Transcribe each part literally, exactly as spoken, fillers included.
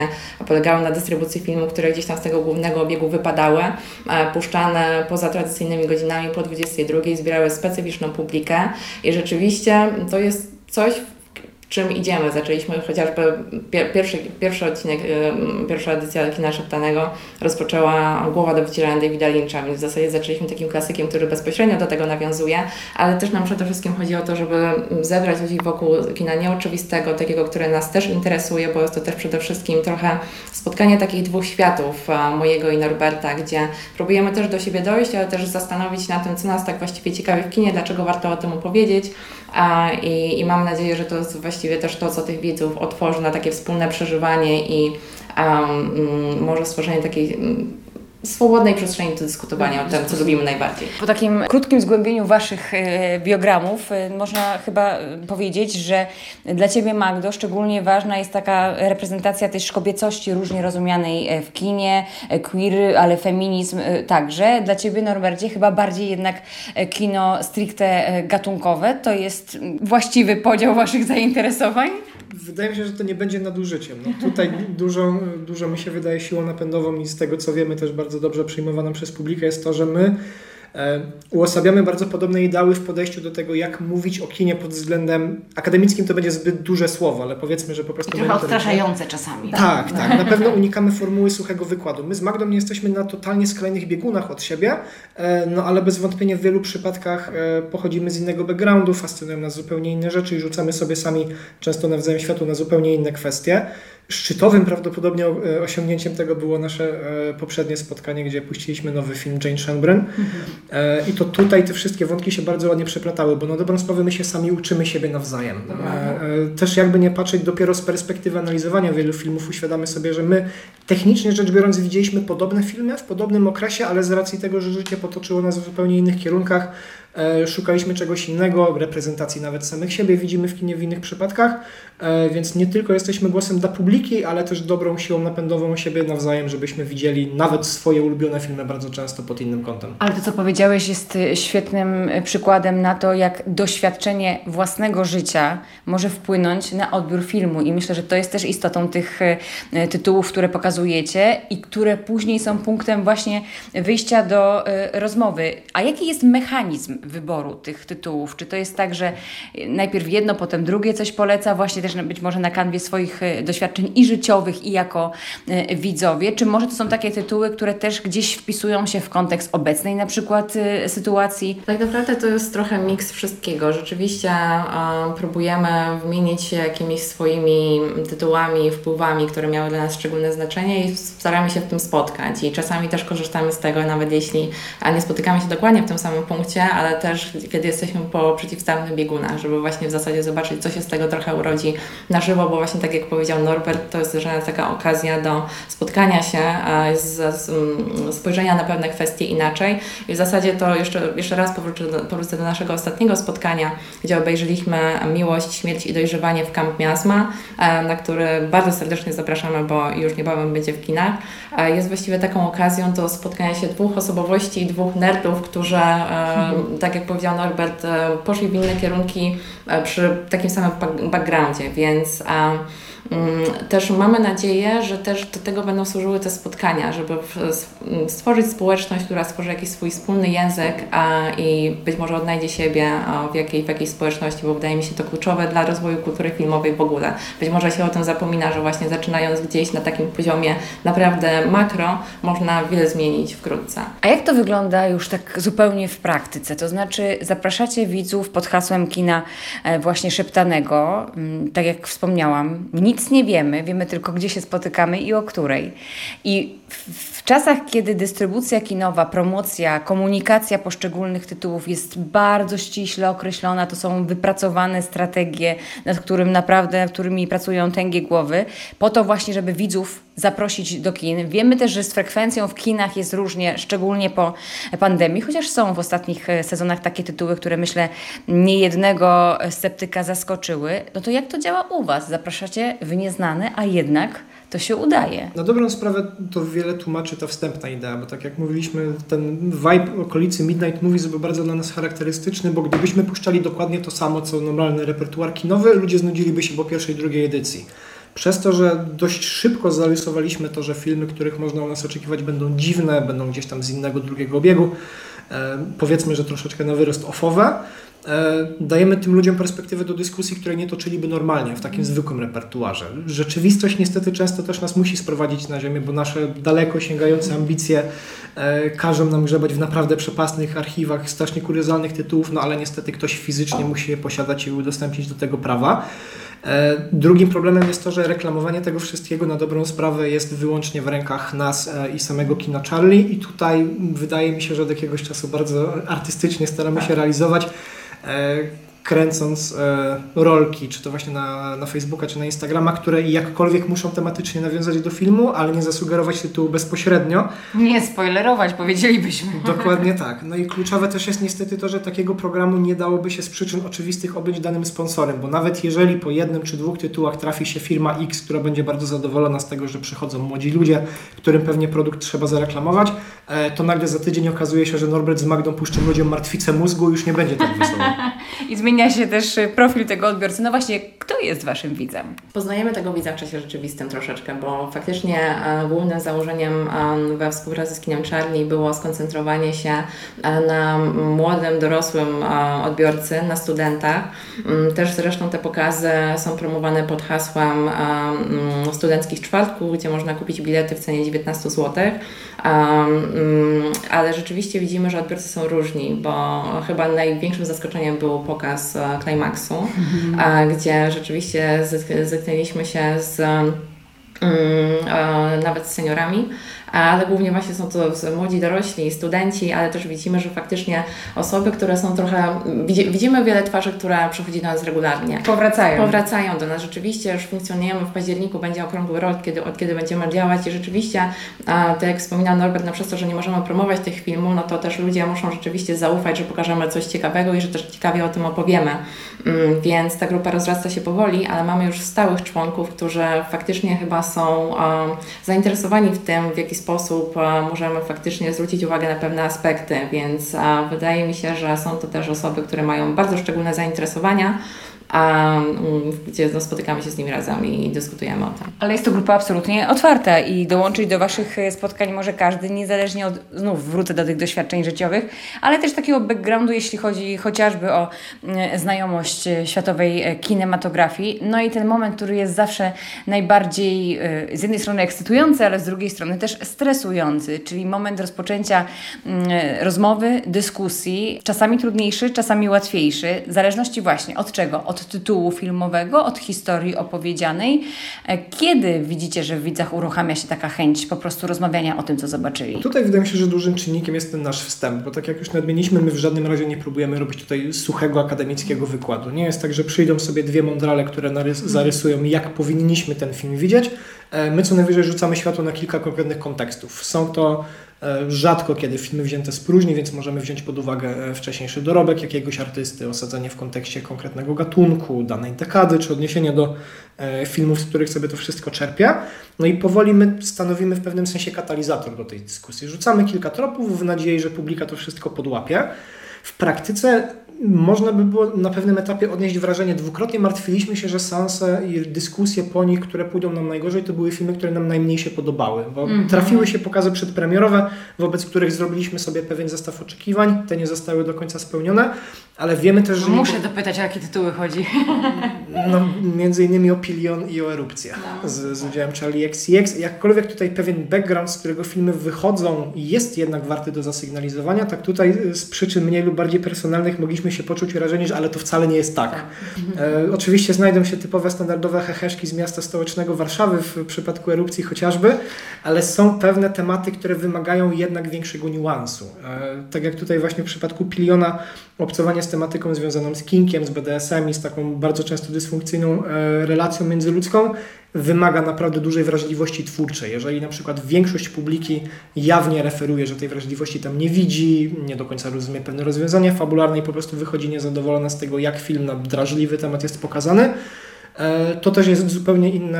polegały na dystrybucji filmów, które gdzieś tam z tego głównego obiegu wypadały, puszczane poza tradycyjnymi godzinami po dwudziestej drugiej, zbierały specyficzną publikę i rzeczywiście to jest coś, czym idziemy. Zaczęliśmy chociażby pierwszy, pierwszy odcinek, pierwsza edycja Kina Szeptanego rozpoczęła Głowa do wycierania Davida Lyncha, więc w zasadzie zaczęliśmy takim klasykiem, który bezpośrednio do tego nawiązuje, ale też nam przede wszystkim chodzi o to, żeby zebrać ludzi wokół kina nieoczywistego, takiego, które nas też interesuje, bo jest to też przede wszystkim trochę spotkanie takich dwóch światów, mojego i Norberta, gdzie próbujemy też do siebie dojść, ale też zastanowić się na tym, co nas tak właściwie ciekawi w kinie, dlaczego warto o tym opowiedzieć i, i mam nadzieję, że to jest właściwie też to, co tych widzów otworzy na takie wspólne przeżywanie i um, może stworzenie takiej um, swobodnej przestrzeni do dyskutowania o tym, co lubimy najbardziej. Po takim krótkim zgłębieniu Waszych e, biogramów e, można chyba powiedzieć, że dla Ciebie, Magdo, szczególnie ważna jest taka reprezentacja też kobiecości różnie rozumianej w kinie, queer, ale feminizm e, także. Dla Ciebie, Norbercie, chyba bardziej jednak kino stricte gatunkowe. To jest właściwy podział Waszych zainteresowań? Wydaje mi się, że to nie będzie nadużyciem. No, tutaj dużo, dużo mi się wydaje siłą napędową i z tego, co wiemy, też bardzo dobrze przyjmowaną przez publikę jest to, że my e, uosabiamy bardzo podobne ideały w podejściu do tego, jak mówić o kinie pod względem akademickim. To będzie zbyt duże słowo, ale powiedzmy, że po prostu... Trochę odstraszające czasami. Tak, tak. Na pewno unikamy formuły suchego wykładu. My z Magdą nie jesteśmy na totalnie skrajnych biegunach od siebie, e, no ale bez wątpienia w wielu przypadkach e, pochodzimy z innego backgroundu, fascynują nas zupełnie inne rzeczy i rzucamy sobie sami często nawzajem światło na zupełnie inne kwestie. Szczytowym prawdopodobnie osiągnięciem tego było nasze poprzednie spotkanie, gdzie puściliśmy nowy film Jane Shenbrun. Mhm. I to tutaj te wszystkie wątki się bardzo ładnie przeplatały, bo na dobrą sprawę my się sami uczymy siebie nawzajem. Mhm. Też jakby nie patrzeć, dopiero z perspektywy analizowania wielu filmów uświadamy sobie, że my technicznie rzecz biorąc widzieliśmy podobne filmy w podobnym okresie, ale z racji tego, że życie potoczyło nas w zupełnie innych kierunkach, szukaliśmy czegoś innego, reprezentacji nawet samych siebie widzimy w kinie w innych przypadkach, więc nie tylko jesteśmy głosem dla publiki, ale też dobrą siłą napędową siebie nawzajem, żebyśmy widzieli nawet swoje ulubione filmy bardzo często pod innym kątem. Ale to, co powiedziałeś, jest świetnym przykładem na to, jak doświadczenie własnego życia może wpłynąć na odbiór filmu i myślę, że to jest też istotą tych tytułów, które pokazujecie i które później są punktem właśnie wyjścia do rozmowy. A jaki jest mechanizm wyboru tych tytułów? Czy to jest tak, że najpierw jedno, potem drugie coś poleca, właśnie też być może na kanwie swoich doświadczeń i życiowych, i jako y, widzowie? Czy może to są takie tytuły, które też gdzieś wpisują się w kontekst obecnej na przykład y, sytuacji? Tak naprawdę to jest trochę miks wszystkiego. Rzeczywiście y, próbujemy wymienić się jakimiś swoimi tytułami, wpływami, które miały dla nas szczególne znaczenie i staramy się w tym spotkać. I czasami też korzystamy z tego, nawet jeśli nie spotykamy się dokładnie w tym samym punkcie, ale też kiedy jesteśmy po przeciwstawnych biegunach, żeby właśnie w zasadzie zobaczyć, co się z tego trochę urodzi na żywo, bo właśnie tak jak powiedział Norbert, to jest też taka okazja do spotkania się, z, z, spojrzenia na pewne kwestie inaczej i w zasadzie to jeszcze, jeszcze raz powrócę do, powrócę do naszego ostatniego spotkania, gdzie obejrzeliśmy Miłość, Śmierć i Dojrzewanie w Camp Miasma, na który bardzo serdecznie zapraszamy, bo już niebawem będzie w kinach. Jest właściwie taką okazją do spotkania się dwóch osobowości i dwóch nerdów, którzy mhm. tak jak powiedział Norbert, poszli w inne kierunki przy takim samym backgroundzie, więc też mamy nadzieję, że też do tego będą służyły te spotkania, żeby stworzyć społeczność, która stworzy jakiś swój wspólny język i być może odnajdzie siebie w jakiej, w jakiejś społeczności, bo wydaje mi się to kluczowe dla rozwoju kultury filmowej w ogóle. Być może się o tym zapomina, że właśnie zaczynając gdzieś na takim poziomie naprawdę makro, można wiele zmienić wkrótce. A jak to wygląda już tak zupełnie w praktyce? To znaczy zapraszacie widzów pod hasłem kina właśnie szeptanego, tak jak wspomniałam, nic nie wiemy, wiemy tylko gdzie się spotykamy i o której. I w, w czasach, kiedy dystrybucja kinowa, promocja, komunikacja poszczególnych tytułów jest bardzo ściśle określona, to są wypracowane strategie, nad którym naprawdę, nad którymi pracują tęgie głowy, po to właśnie, żeby widzów zaprosić do kin. Wiemy też, że z frekwencją w kinach jest różnie, szczególnie po pandemii, chociaż są w ostatnich sezonach takie tytuły, które myślę niejednego sceptyka zaskoczyły. No to jak to działa u Was? Zapraszacie w nieznane, a jednak to się udaje. Na dobrą sprawę to wiele tłumaczy ta wstępna idea, bo tak jak mówiliśmy, ten vibe okolicy Midnight Movies był bardzo dla nas charakterystyczny, bo gdybyśmy puszczali dokładnie to samo, co normalny repertuar kinowy, ludzie znudziliby się po pierwszej, drugiej edycji. Przez to, że dość szybko zarysowaliśmy to, że filmy, których można u nas oczekiwać, będą dziwne, będą gdzieś tam z innego, drugiego obiegu, e, powiedzmy, że troszeczkę na wyrost offowe, e, dajemy tym ludziom perspektywę do dyskusji, której nie toczyliby normalnie, w takim zwykłym repertuarze. Rzeczywistość niestety często też nas musi sprowadzić na ziemię, bo nasze daleko sięgające ambicje e, każą nam grzebać w naprawdę przepastnych archiwach, strasznie kuriozalnych tytułów, no ale niestety ktoś fizycznie musi je posiadać i udostępnić do tego prawa. Drugim problemem jest to, że reklamowanie tego wszystkiego na dobrą sprawę jest wyłącznie w rękach nas i samego kina Charlie i tutaj wydaje mi się, że od jakiegoś czasu bardzo artystycznie staramy się realizować, kręcąc e, rolki, czy to właśnie na, na Facebooka, czy na Instagrama, które jakkolwiek muszą tematycznie nawiązać do filmu, ale nie zasugerować tytułu bezpośrednio. Nie spoilerować, powiedzielibyśmy. Dokładnie tak. No i kluczowe też jest niestety to, że takiego programu nie dałoby się z przyczyn oczywistych objąć danym sponsorem, bo nawet jeżeli po jednym czy dwóch tytułach trafi się firma X, która będzie bardzo zadowolona z tego, że przychodzą młodzi ludzie, którym pewnie produkt trzeba zareklamować, e, to nagle za tydzień okazuje się, że Norbert z Magdą puszczą ludziom martwicę mózgu i już nie będzie tak wesoło. I zmienia się też profil tego odbiorcy. No właśnie, kto jest Waszym widzem? Poznajemy tego widza w czasie rzeczywistym troszeczkę, bo faktycznie e, głównym założeniem e, we współpracy z kinem Charlie było skoncentrowanie się e, na młodym, dorosłym e, odbiorcy, na studentach. E, też zresztą te pokazy są promowane pod hasłem e, studenckich czwartków, gdzie można kupić bilety w cenie dziewiętnaście złotych. Um, ale rzeczywiście widzimy, że odbiorcy są różni, bo chyba największym zaskoczeniem był pokaz uh, Climaxu, mm-hmm. uh, gdzie rzeczywiście zetknęliśmy się z um, uh, nawet z seniorami, ale głównie właśnie są to młodzi dorośli, studenci, ale też widzimy, że faktycznie osoby, które są trochę... Widzimy wiele twarzy, które przychodzi do nas regularnie. Powracają. Powracają do nas. Rzeczywiście już funkcjonujemy w październiku, będzie okrągły rok, kiedy, od kiedy będziemy działać i rzeczywiście, tak jak wspominał Norbert, no przez to, że nie możemy promować tych filmów, no to też ludzie muszą rzeczywiście zaufać, że pokażemy coś ciekawego i że też ciekawie o tym opowiemy. Więc ta grupa rozrasta się powoli, ale mamy już stałych członków, którzy faktycznie chyba są zainteresowani w tym, w jaki sposób możemy faktycznie zwrócić uwagę na pewne aspekty, więc wydaje mi się, że są to też osoby, które mają bardzo szczególne zainteresowania, a, gdzie no, spotykamy się z nimi razem i dyskutujemy o tym. Ale jest to grupa absolutnie otwarta i dołączyć do Waszych spotkań może każdy, niezależnie od, znów wrócę do tych doświadczeń życiowych, ale też takiego backgroundu, jeśli chodzi chociażby o e, znajomość światowej kinematografii. No i ten moment, który jest zawsze najbardziej e, z jednej strony ekscytujący, ale z drugiej strony też stresujący, czyli moment rozpoczęcia e, rozmowy, dyskusji, czasami trudniejszy, czasami łatwiejszy, w zależności właśnie od czego? Od tytułu filmowego, od historii opowiedzianej. Kiedy widzicie, że w widzach uruchamia się taka chęć po prostu rozmawiania o tym, co zobaczyli? Tutaj wydaje mi się, że dużym czynnikiem jest ten nasz wstęp, bo tak jak już nadmieniliśmy, my w żadnym razie nie próbujemy robić tutaj suchego akademickiego wykładu. Nie jest tak, że przyjdą sobie dwie mądrale, które narys- zarysują, jak powinniśmy ten film widzieć. My co najwyżej rzucamy światło na kilka konkretnych kontekstów. Są to rzadko kiedy filmy wzięte z próżni, więc możemy wziąć pod uwagę wcześniejszy dorobek jakiegoś artysty, osadzenie w kontekście konkretnego gatunku, danej dekady, czy odniesienie do filmów, z których sobie to wszystko czerpie. No i powoli my stanowimy w pewnym sensie katalizator do tej dyskusji. Rzucamy kilka tropów w nadziei, że publika to wszystko podłapie. W praktyce można by było na pewnym etapie odnieść wrażenie, dwukrotnie martwiliśmy się, że seanse i dyskusje po nich, które pójdą nam najgorzej, to były filmy, które nam najmniej się podobały, bo mm-hmm. trafiły się pokazy przedpremierowe, wobec których zrobiliśmy sobie pewien zestaw oczekiwań, te nie zostały do końca spełnione, ale wiemy też, że... Muszę nie... dopytać, o jakie tytuły chodzi. No, między innymi o Pilion i o Erupcję no. z, z udziałem Charlie X C X. Jakkolwiek tutaj pewien background, z którego filmy wychodzą, jest jednak warty do zasygnalizowania, tak tutaj z przyczyn mniej lub bardziej personalnych mogliśmy się poczuć wrażenie, że ale to wcale nie jest tak. tak. E, oczywiście znajdą się typowe, standardowe heheszki z miasta stołecznego Warszawy, w przypadku Erupcji chociażby, ale są pewne tematy, które wymagają jednak większego niuansu. E, tak jak tutaj właśnie w przypadku Piliona obcowanie z tematyką związaną z kinkiem, z B D S M i z taką bardzo często dysfunkcyjną e, relacją międzyludzką wymaga naprawdę dużej wrażliwości twórczej. Jeżeli na przykład większość publiki jawnie referuje, że tej wrażliwości tam nie widzi, nie do końca rozumie pewne rozwiązania fabularne i po prostu wychodzi niezadowolona z tego, jak film na drażliwy temat jest pokazany, to też jest zupełnie inne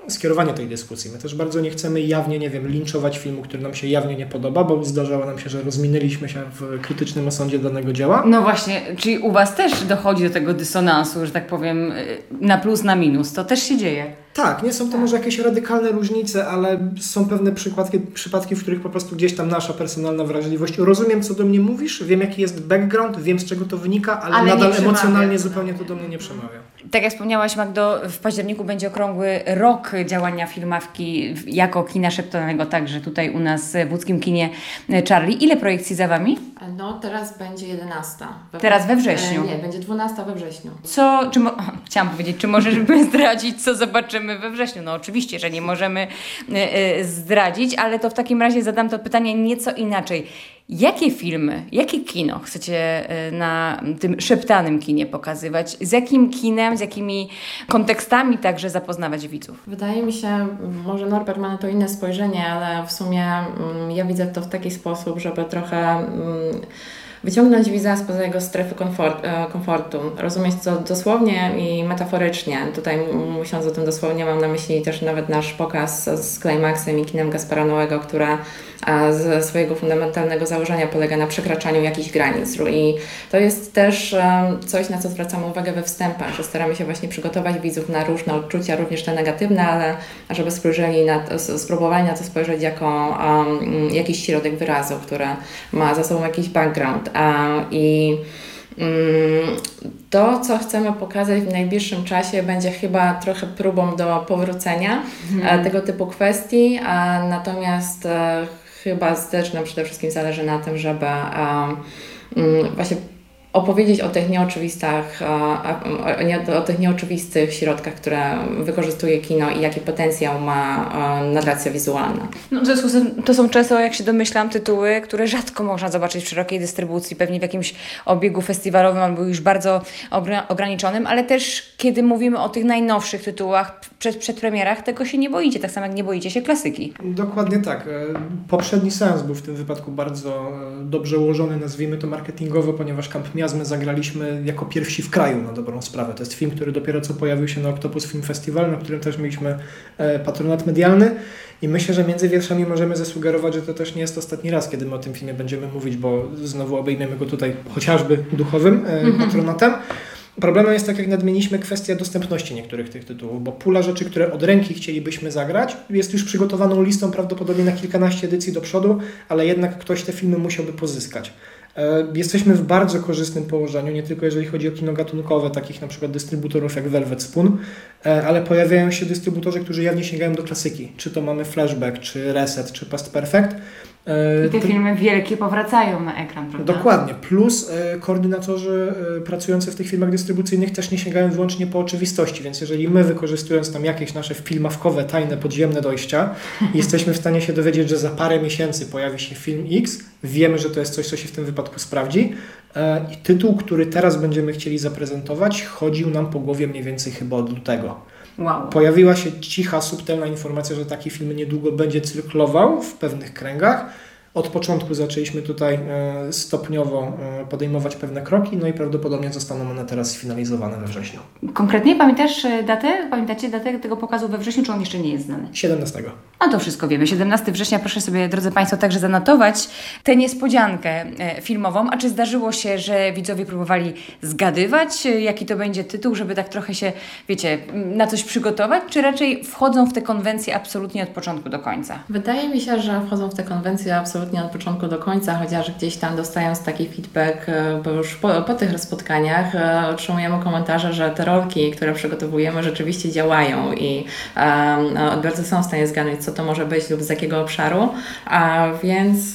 skierowanie tej dyskusji. My też bardzo nie chcemy jawnie, nie wiem, linczować filmu, który nam się jawnie nie podoba, bo zdarzało nam się, że rozminęliśmy się w krytycznym osądzie danego dzieła. No właśnie, czyli u Was też dochodzi do tego dysonansu, że tak powiem, na plus, na minus. To też się dzieje. Tak, nie są to może jakieś radykalne różnice, ale są pewne przypadki, przypadki, w których po prostu gdzieś tam nasza personalna wrażliwość. Rozumiem, co do mnie mówisz, wiem, jaki jest background, wiem, z czego to wynika, ale, ale nadal przemawia, emocjonalnie zupełnie to do mnie nie przemawia. Tak jak wspomniałaś, Magdo, w październiku będzie okrągły rok działania Filmawki jako kina szeptanego, także tutaj u nas w łódzkim kinie Charlie. Ile projekcji za Wami? No teraz będzie jedenasta. We Teraz we wrześniu. E, nie, będzie dwunasta we wrześniu. Co, czy mo- chciałam powiedzieć, czy możemy zdradzić, co zobaczymy we wrześniu? No oczywiście, że nie możemy e, e, zdradzić, ale to w takim razie zadam to pytanie nieco inaczej. Jakie filmy, jakie kino chcecie e, na tym szeptanym kinie pokazywać? Z jakim kinem, z jakimi kontekstami także zapoznawać widzów? Wydaje mi się, może Norbert ma na to inne spojrzenie, ale w sumie mm, ja widzę to w taki sposób, żeby trochę mm, wyciągnąć widza spoza jego strefy komfort, e, komfortu, rozumieć to dosłownie i metaforycznie. Tutaj m- mówiąc o tym dosłownie, mam na myśli też nawet nasz pokaz z, z Climaxem i kinem Gaspara Noego, która a, ze swojego fundamentalnego założenia polega na przekraczaniu jakichś granic. I to jest też e, coś, na co zwracamy uwagę we wstępach, że staramy się właśnie przygotować widzów na różne odczucia, również te negatywne, ale żeby spojrzeli na to, spróbowali na to spojrzeć jako um, jakiś środek wyrazu, który ma za sobą jakiś background. I to, co chcemy pokazać w najbliższym czasie, będzie chyba trochę próbą do powrócenia mm. tego typu kwestii, natomiast chyba też nam przede wszystkim zależy na tym, żeby właśnie opowiedzieć o tych nieoczywistych, o, o tych nieoczywistych środkach, które wykorzystuje kino i jaki potencjał ma narracja wizualna. No, w związku z tym to są często, jak się domyślam, tytuły, które rzadko można zobaczyć w szerokiej dystrybucji, pewnie w jakimś obiegu festiwalowym albo już bardzo ograniczonym, ale też kiedy mówimy o tych najnowszych tytułach przed, przed premierach, tego się nie boicie, tak samo jak nie boicie się klasyki. Dokładnie tak. Poprzedni seans był w tym wypadku bardzo dobrze ułożony, nazwijmy to marketingowo, ponieważ Camp Miazmy zagraliśmy jako pierwsi w kraju, na dobrą sprawę. To jest film, który dopiero co pojawił się na Octopus Film Festival, na którym też mieliśmy patronat medialny i myślę, że między wierszami możemy zasugerować, że to też nie jest ostatni raz, kiedy my o tym filmie będziemy mówić, bo znowu obejmiemy go tutaj chociażby duchowym patronatem. Problemem jest, tak jak nadmieniliśmy, kwestia dostępności niektórych tych tytułów, bo pula rzeczy, które od ręki chcielibyśmy zagrać, jest już przygotowaną listą prawdopodobnie na kilkanaście edycji do przodu, ale jednak ktoś te filmy musiałby pozyskać. Jesteśmy w bardzo korzystnym położeniu, nie tylko jeżeli chodzi o kino gatunkowe, takich na przykład dystrybutorów jak Velvet Spoon, ale pojawiają się dystrybutorzy, którzy jawnie sięgają do klasyki. Czy to mamy Flashback, czy Reset, czy Past Perfect. I te filmy wielkie powracają na ekran, prawda? Dokładnie. Plus e, koordynatorzy e, pracujący w tych firmach dystrybucyjnych też nie sięgają wyłącznie po oczywistości, więc jeżeli my, wykorzystując tam jakieś nasze filmawkowe, tajne, podziemne dojścia, jesteśmy w stanie się dowiedzieć, że za parę miesięcy pojawi się film X, wiemy, że to jest coś, co się w tym wypadku sprawdzi e, i tytuł, który teraz będziemy chcieli zaprezentować, chodził nam po głowie mniej więcej chyba od lutego. Wow. Pojawiła się cicha, subtelna informacja, że taki film niedługo będzie cyrkulował w pewnych kręgach. Od początku zaczęliśmy tutaj stopniowo podejmować pewne kroki, no i prawdopodobnie zostaną one teraz sfinalizowane we wrześniu. Konkretnie pamiętasz datę? Pamiętacie datę tego pokazu we wrześniu, czy on jeszcze nie jest znany? siedemnastego. No to wszystko wiemy. siedemnastego września, proszę sobie, drodzy Państwo, także zanotować tę niespodziankę filmową. A czy zdarzyło się, że widzowie próbowali zgadywać, jaki to będzie tytuł, żeby tak trochę się, wiecie, na coś przygotować, czy raczej wchodzą w te konwencje absolutnie od początku do końca? Wydaje mi się, że wchodzą w te konwencje absolutnie od początku do końca, chociaż gdzieś tam dostając taki feedback, bo już po, po tych spotkaniach otrzymujemy komentarze, że te rolki, które przygotowujemy, rzeczywiście działają i um, odbiorcy są w stanie zgadnąć, co to może być lub z jakiego obszaru, a więc...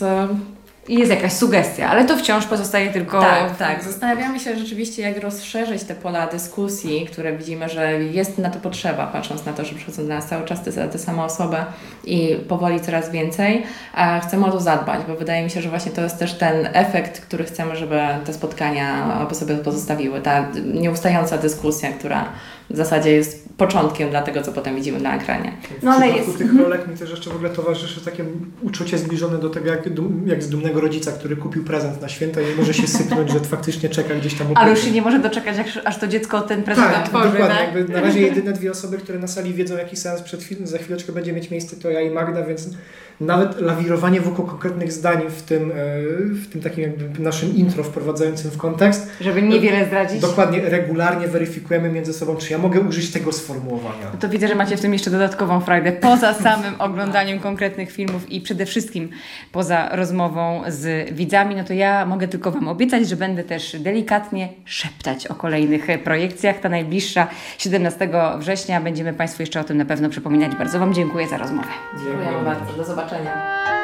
I jest jakaś sugestia, ale to wciąż pozostaje tylko... Tak, tak. Zastanawiamy się rzeczywiście, jak rozszerzyć te pola dyskusji, które widzimy, że jest na to potrzeba, patrząc na to, że przychodzą do nas cały czas te, te same osoby i powoli coraz więcej. A chcemy o to zadbać, bo wydaje mi się, że właśnie to jest też ten efekt, który chcemy, żeby te spotkania po sobie pozostawiły. Ta nieustająca dyskusja, która w zasadzie jest początkiem dla tego, co potem widzimy na ekranie. No ale jest. W tych rolek mi też jeszcze w ogóle towarzyszy takie uczucie zbliżone do tego, jak, dum, jak z dumnego rodzica, który kupił prezent na święta i może się sypnąć, że faktycznie czeka gdzieś tam. Ale już się nie może doczekać, aż, aż to dziecko ten prezent tak, otworzy, dokładnie. tak? Jakby na razie jedyne dwie osoby, które na sali wiedzą, jaki seans przed chwilą, za chwileczkę będzie mieć miejsce, to ja i Magda, więc nawet lawirowanie wokół konkretnych zdań w tym, w tym takim jakby naszym intro wprowadzającym w kontekst. Żeby niewiele zdradzić. Dokładnie, regularnie weryfikujemy między sobą, czy ja mogę użyć tego sformułowania. To widzę, że macie w tym jeszcze dodatkową frajdę, poza samym oglądaniem konkretnych filmów i przede wszystkim poza rozmową z widzami, no to ja mogę tylko Wam obiecać, że będę też delikatnie szeptać o kolejnych projekcjach. Ta najbliższa, siedemnastego września, będziemy Państwu jeszcze o tym na pewno przypominać. Bardzo Wam dziękuję za rozmowę. Dziękuję bardzo. Do zobaczenia.